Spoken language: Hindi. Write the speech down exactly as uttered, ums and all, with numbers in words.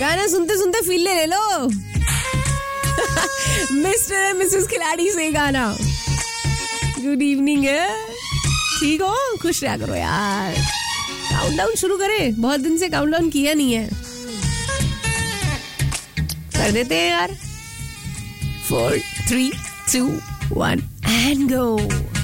गाना सुनते सुनते फील ले लो. मिस्टर एंड मिसेस खिलाड़ी से गाना. गुड इवनिंग है. ठीक हो, खुश रहा करो यार. काउंटडाउन शुरू करें, बहुत दिन से काउंटडाउन किया नहीं है. कर देते हैं यार. Four three to one and go.